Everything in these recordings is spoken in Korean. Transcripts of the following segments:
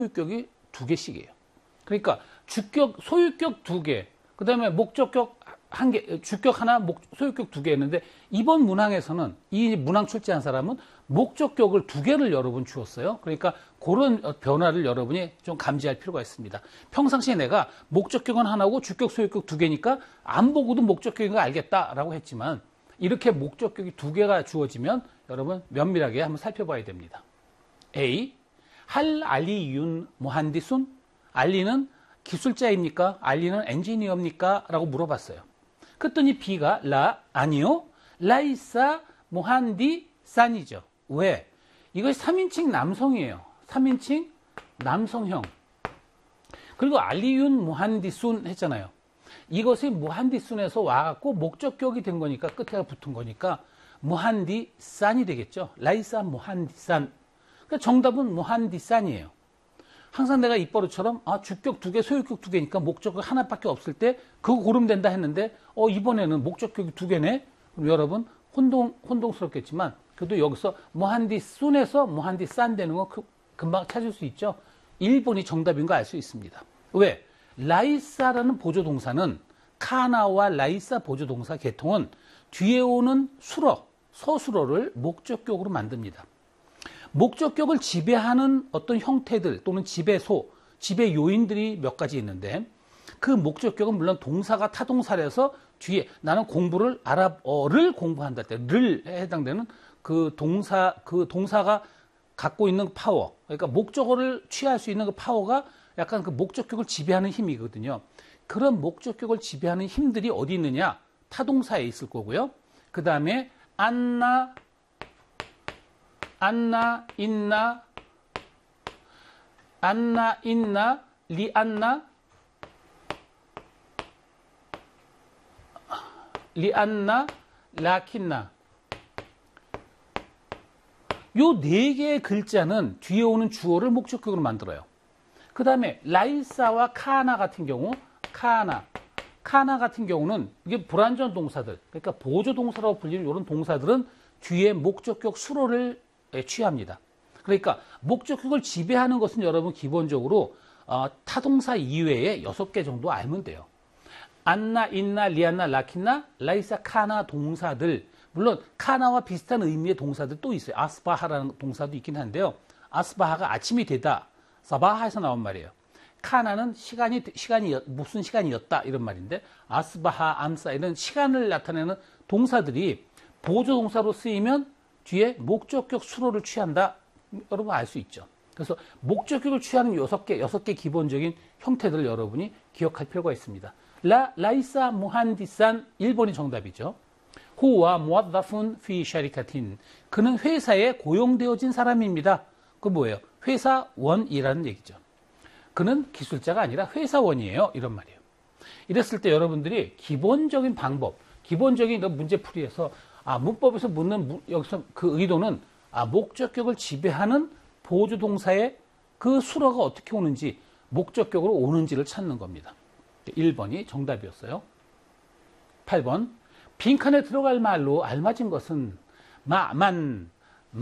소유격이 두 개씩이에요. 그러니까 주격, 소유격 두 개, 그 다음에 목적격 한 개, 주격 하나, 소유격 두 개 했는데, 이번 문항에서는, 이 문항 출제한 사람은 목적격을 두 개를 여러분 주었어요. 그러니까 그런 변화를 여러분이 좀 감지할 필요가 있습니다. 평상시에 내가 목적격은 하나고 주격, 소유격 두 개니까 안 보고도 목적격인 거 알겠다라고 했지만, 이렇게 목적격이 두 개가 주어지면 여러분 면밀하게 한번 살펴봐야 됩니다. A. 할 알리윤 무한디순? 알리는 기술자입니까? 알리는 엔지니어입니까? 라고 물어봤어요. 그랬더니 B가 아니요. 라이사 무한디산이죠. 왜? 이것이 3인칭 남성이에요. 3인칭 남성형. 그리고 알리윤 무한디순 했잖아요. 이것이 무한디순에서 와갖고 목적격이 된 거니까, 끝에가 붙은 거니까 무한디산이 되겠죠. 라이사 무한디산. 그러니까 정답은 무한디산이에요. 항상 내가 입버릇처럼 주격 두 개, 소유격 두 개니까 목적격 하나밖에 없을 때 그거 고르면 된다 했는데 이번에는 목적격이 두 개네? 그럼 여러분 혼동스럽겠지만 그래도 여기서 무한디순에서 무한디산 되는 거 금방 찾을 수 있죠. 1번이 정답인 거 알 수 있습니다. 왜? 라이사라는 보조동사는 카나와 라이사 보조동사 계통은 뒤에 오는 수러, 서술어를 목적격으로 만듭니다. 목적격을 지배하는 어떤 형태들 또는 지배소, 지배 요인들이 몇 가지 있는데 그 목적격은 물론 동사가 타동사라서 뒤에 나는 공부를 아랍어를 공부한다 때 를 해당되는 그 동사가 갖고 있는 파워, 그러니까 목적어를 취할 수 있는 그 파워가 약간 그 목적격을 지배하는 힘이거든요. 그런 목적격을 지배하는 힘들이 어디 있느냐? 타동사에 있을 거고요. 그 다음에 안나, 인나, 리안나, 라킨나. 요 네 개의 글자는 뒤에 오는 주어를 목적격으로 만들어요. 그 다음에 라이사와 카나 같은 경우, 카나 같은 경우는 이게 불완전 동사들, 그러니까 보조동사라고 불리는 이런 동사들은 뒤에 목적격 수로를 취합니다. 그러니까 목적격을 지배하는 것은 여러분 기본적으로 타동사 이외에 6개 정도 알면 돼요. 안나, 인나, 리안나, 라킨나, 라이사, 카나 동사들, 물론 카나와 비슷한 의미의 동사들 또 있어요. 아스바하라는 동사도 있긴 한데요. 아스바하가 아침이 되다, 사바하에서 나온 말이에요. 카나는 시간이 무슨 시간이었다 이런 말인데, 아스바하, 암사 이런 시간을 나타내는 동사들이 보조동사로 쓰이면 뒤에 목적격 수로를 취한다. 여러분 알 수 있죠. 그래서 목적격을 취하는 6개 기본적인 형태들을 여러분이 기억할 필요가 있습니다. 라이사 무한디산 1번이 정답이죠. 후와 무아다푼 피 샤리카틴. 그는 회사에 고용되어진 사람입니다. 그 뭐예요? 회사원이라는 얘기죠. 그는 기술자가 아니라 회사원이에요. 이런 말이에요. 이랬을 때 여러분들이 기본적인 방법, 기본적인 문제풀이에서 문법에서 묻는 여기서 그 의도는 목적격을 지배하는 보조동사의 그 수로가 어떻게 오는지, 목적격으로 오는지를 찾는 겁니다. 1번이 정답이었어요. 8번. 빈칸에 들어갈 말로 알맞은 것은 마만,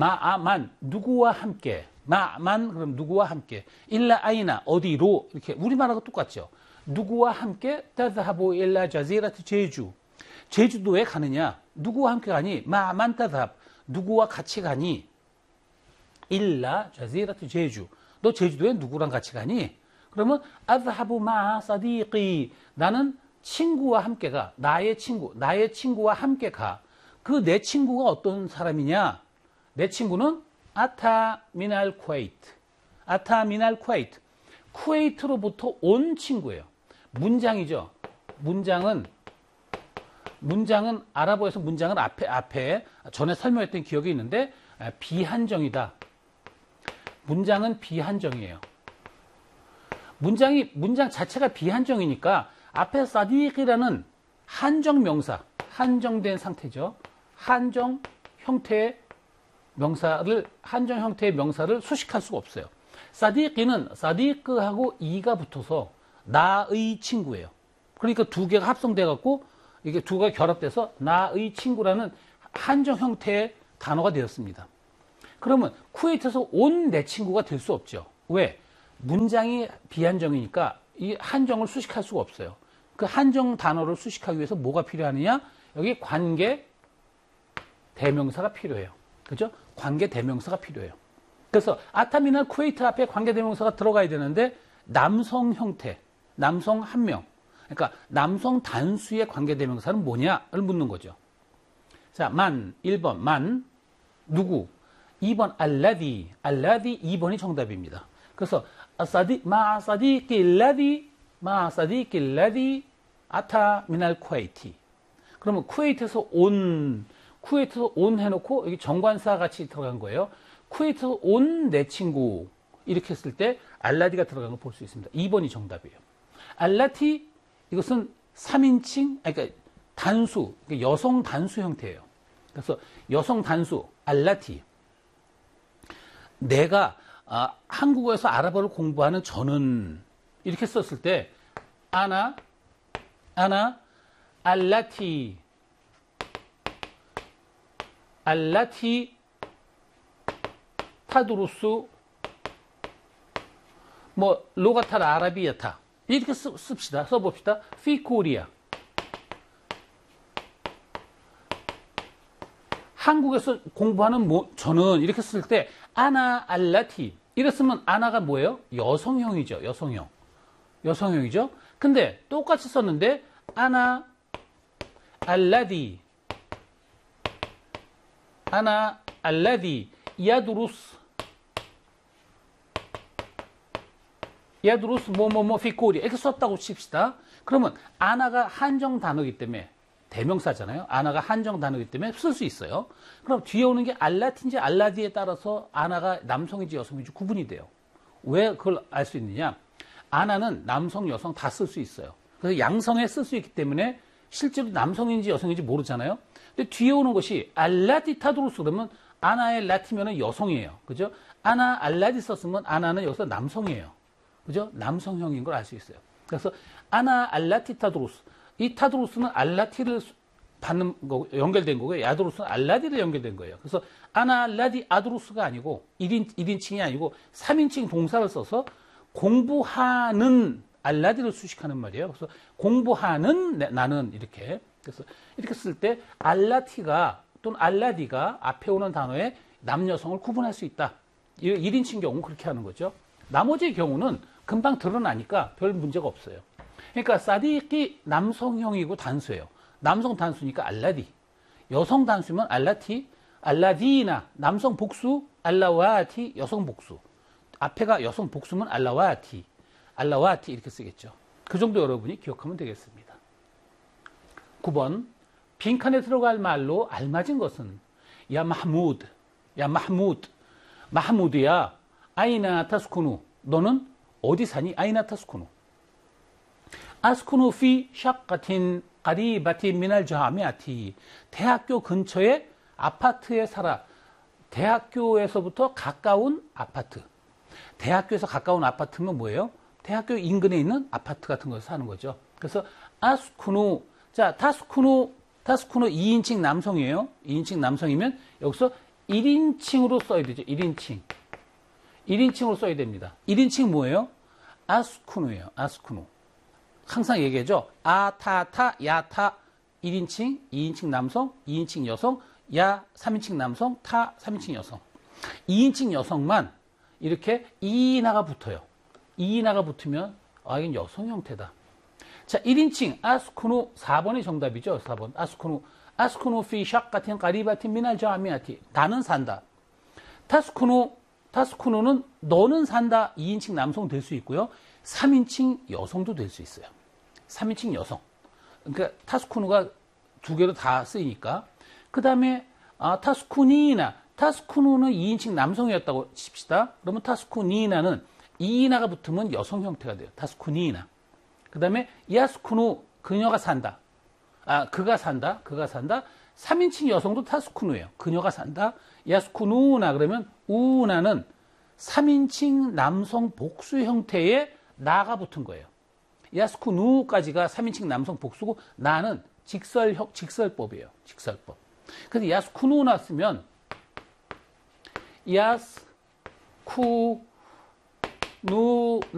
누구와 함께, 그럼 누구와 함께, 일라 아이나, 어디로, 이렇게 우리말하고 똑같죠. 누구와 함께, 타드하보 일라 자지라트 제주. 제주도에 가느냐? 누구와 함께 가니? 마만 타답. 누구와 같이 가니? 일라 자지라트 제주. 너 제주도에 누구랑 같이 가니? 그러면 아드하부 마 사디qi. 나는 친구와 함께 가. 나의 친구와 함께 가. 그 내 친구가 어떤 사람이냐? 내 친구는 아타 미날 쿠웨이트. 쿠웨이트로부터 온 친구예요. 문장이죠. 문장은 아랍어에서 문장은 앞에 전에 설명했던 기억이 있는데 비한정이다. 문장은 비한정이에요. 문장 자체가 비한정이니까 앞에 사디q이라는 한정 명사, 한정된 상태죠. 한정 형태의 명사를 수식할 수가 없어요. 사디q는 사디q하고 이가 붙어서 나의 친구예요. 그러니까 두 개가 합성돼 갖고 이게 두 개가 결합돼서 나의 친구라는 한정 형태의 단어가 되었습니다. 그러면 쿠웨이트에서 온 내 친구가 될 수 없죠. 왜? 문장이 비한정이니까 이 한정을 수식할 수가 없어요. 그 한정 단어를 수식하기 위해서 뭐가 필요하느냐? 여기 관계 대명사가 필요해요. 그죠? 관계 대명사가 필요해요. 그래서 아타미나 쿠웨이트 앞에 관계 대명사가 들어가야 되는데 남성 형태, 남성 한 명. 그러니까 남성 단수의 관계 대명사는 뭐냐를 묻는 거죠. 자, 1번 만 누구? 2번 알라디 2번이 정답입니다. 그래서 마 사디끼 라디 아타 미날 쿠웨이티. 그러면 쿠웨이트에서 온 해놓고 여기 정관사 같이 들어간 거예요. 쿠웨이트에서 온 내 친구 이렇게 했을 때 알라디가 들어간 걸 볼 수 있습니다. 2번이 정답이에요. 알라티 이것은 3인칭 그러니까 단수 여성 단수 형태예요. 그래서 여성 단수 알라티 내가 한국어에서 아랍어를 공부하는 저는 이렇게 썼을 때 아나 알라티 타두루스 뭐 로가탈 아라비아타 이렇게 써봅시다. 피 코리아 한국에서 공부하는 저는 이렇게 쓸 때 아나 알라티 이랬으면 아나가 뭐예요? 여성형이죠. 여성형이죠. 근데 똑같이 썼는데 아나 알라디 야두루스 뭐뭐뭐 피코리 이렇게 썼다고 칩시다. 그러면 아나가 한정 단어이기 때문에 대명사잖아요. 아나가 한정 단어이기 때문에 쓸 수 있어요. 그럼 뒤에 오는 게 알라티인지 알라디에 따라서 아나가 남성인지 여성인지 구분이 돼요. 왜 그걸 알 수 있느냐? 아나는 남성, 여성 다 쓸 수 있어요. 그래서 양성에 쓸 수 있기 때문에 실제로 남성인지 여성인지 모르잖아요. 근데 뒤에 오는 것이 알라디 타두루스 그러면 아나의 라티면은 여성이에요. 그죠? 아나 알라디 썼으면 아나는 여기서 남성이에요. 그죠? 남성형인 걸 알 수 있어요. 그래서 아나 알라티 타두루스 이 타두루스는 알라티를 받는 거 연결된 거고요. 야두루스는 알라디를 연결된 거예요. 그래서 아나 알라디 아두루스가 아니고 1인칭이 아니고 3인칭 동사를 써서 공부하는 알라디를 수식하는 말이에요. 그래서 공부하는 나는 이렇게 그래서 이렇게 쓸 때 알라티가 또는 알라디가 앞에 오는 단어에 남여성을 구분할 수 있다. 1인칭 경우는 그렇게 하는 거죠. 나머지 경우는 금방 드러나니까 별 문제가 없어요. 그러니까 사디끼 남성형이고 단수예요. 남성 단수니까 알라디. 여성 단수면 알라티, 알라디나 남성 복수, 알라와티 여성 복수. 앞에가 여성 복수면 알라와티 이렇게 쓰겠죠. 그 정도 여러분이 기억하면 되겠습니다. 9번 빈칸에 들어갈 말로 알맞은 것은 야 마하무드야 아이나 타스쿠누 너는 어디 사니? 아이나 타스쿠누 아스쿠누 피 샤카틴 까리바틴 미날 자미아티 대학교 근처에 아파트에 살아. 대학교에서부터 가까운 아파트. 대학교에서 가까운 아파트면 뭐예요? 대학교 인근에 있는 아파트 같은 곳에서 사는 거죠. 그래서 아스쿠누 자 타스쿠누 2인칭 남성이에요. 2인칭 남성이면 여기서 1인칭으로 써야 되죠. 1인칭으로 써야 됩니다. 1인칭 뭐예요? 아스쿠누예요. 아스쿠누. 항상 얘기하죠. 아타타 야타 1인칭 2인칭 남성 2인칭 여성 야 3인칭 남성 타 3인칭 여성 2인칭 여성만 이렇게 이나가 붙어요. 이나가 붙으면 이건 여성 형태다. 자 1인칭 아스쿠누 4번이 정답이죠. 4번 아스쿠누 피 샤카틴 까리바틴 미날 자미아티 나는 산다. 타스쿠누는 너는 산다 2인칭 남성 될 수 있고요. 3인칭 여성도 될 수 있어요. 3인칭 여성. 그러니까 타스쿠누가 두 개로 다 쓰이니까. 그 다음에 타스쿠니나 타스쿠누는 2인칭 남성이었다고 칩시다. 그러면 타스쿠니나는 이나가 붙으면 여성 형태가 돼요. 타스쿠니나. 그 다음에 야스쿠누 그녀가 산다. 그가 산다. 3인칭 여성도 타스쿠누예요. 그녀가 산다. 야스쿠누나 그러면 우나는 3인칭 남성 복수 형태의 나가 붙은 거예요. 야스쿠누까지가 3인칭 남성 복수고 나는 직설법이에요. 직설법. 그래서 야스쿠누나 쓰면 야스쿠누 누,